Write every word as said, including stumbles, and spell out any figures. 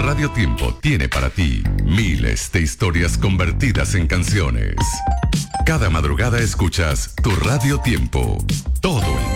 Radio Tiempo tiene para ti miles de historias convertidas en canciones. Cada madrugada escuchas tu Radio Tiempo. Todo el